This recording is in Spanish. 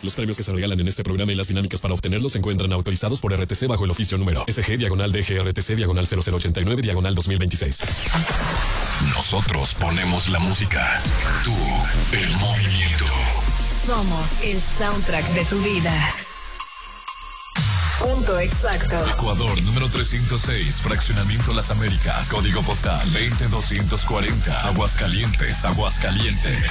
Los premios que se regalan en este programa y las dinámicas para obtenerlos se encuentran autorizados por RTC bajo el oficio número SG-DGRTC/2026. Nosotros ponemos la música. Tú, el movimiento. Somos el soundtrack de tu vida. Punto exacto. Ecuador, número 306, Fraccionamiento Las Américas. Código postal 20240. Aguascalientes, Aguascalientes.